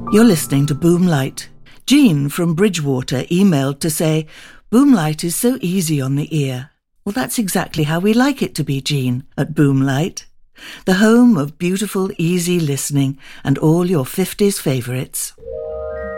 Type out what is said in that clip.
You're listening to Boomlight. Jean from Bridgewater emailed to say, Boomlight is so easy on the ear. Well, that's exactly how we like it to be, Jean, at Boomlight. The home of beautiful, easy listening and all your 50s favourites.